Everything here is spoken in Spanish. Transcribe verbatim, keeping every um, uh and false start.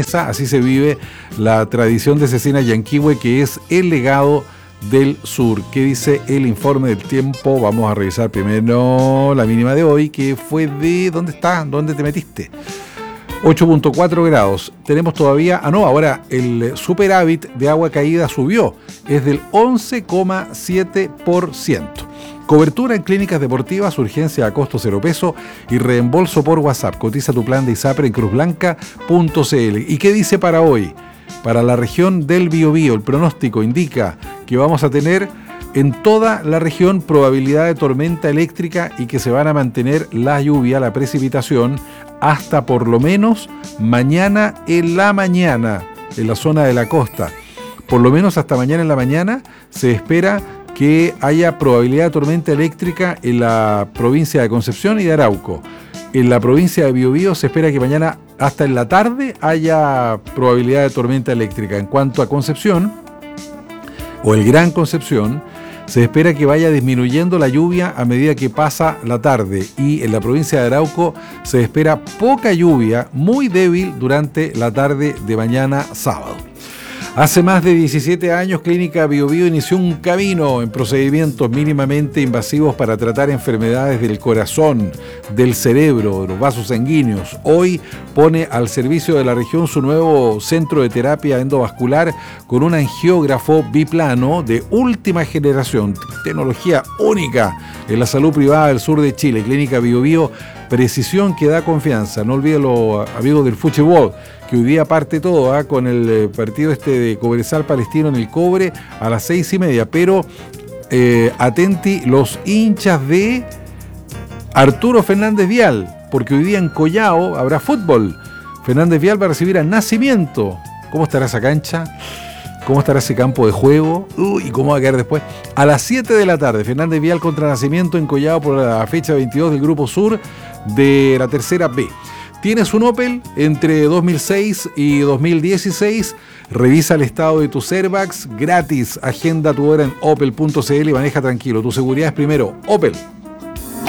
mesa. Así se vive la tradición de Cecina Yanquihue, que es el legado del sur. ¿Qué dice el informe del tiempo? Vamos a revisar primero la mínima de hoy, que fue de... ¿Dónde está? ¿Dónde te metiste? ocho punto cuatro grados. Tenemos todavía... Ah, no, ahora el superávit de agua caída subió. Es del once coma siete por ciento. Cobertura en clínicas deportivas, urgencia a costo cero peso y reembolso por WhatsApp. Cotiza tu plan de ISAPRE en cruzblanca punto c l. ¿Y qué dice para hoy? Para la región del Biobío, el pronóstico indica que vamos a tener en toda la región probabilidad de tormenta eléctrica y que se van a mantener la lluvia, la precipitación, hasta por lo menos mañana en la mañana, en la zona de la costa. Por lo menos hasta mañana en la mañana se espera que haya probabilidad de tormenta eléctrica en la provincia de Concepción y de Arauco. En la provincia de Biobío se espera que mañana hasta en la tarde haya probabilidad de tormenta eléctrica. En cuanto a Concepción, o el Gran Concepción, se espera que vaya disminuyendo la lluvia a medida que pasa la tarde. Y en la provincia de Arauco se espera poca lluvia, muy débil durante la tarde de mañana sábado. Hace más de diecisiete años, Clínica Biobío inició un camino en procedimientos mínimamente invasivos para tratar enfermedades del corazón, del cerebro, de los vasos sanguíneos. Hoy pone al servicio de la región su nuevo centro de terapia endovascular con un angiógrafo biplano de última generación, tecnología única en la salud privada del sur de Chile. Clínica Biobío, precisión que da confianza. No olviden los amigos del fútbol, que hoy día parte todo ¿eh? con el partido este de Cobresal Palestino en el Cobre a las seis y media. Pero eh, atenti los hinchas de Arturo Fernández Vial, porque hoy día en Collao habrá fútbol. Fernández Vial va a recibir a Nacimiento. ¿Cómo estará esa cancha? ¿Cómo estará ese campo de juego? Uy, ¿y cómo va a quedar después? A las siete de la tarde, Fernández Vial contra Nacimiento en Collao por la fecha veintidós del Grupo Sur de la tercera B. ¿Tienes un Opel entre dos mil seis y dos mil dieciséis? Revisa el estado de tus airbags gratis. Agenda tu hora en opel punto c l y maneja tranquilo. Tu seguridad es primero. Opel.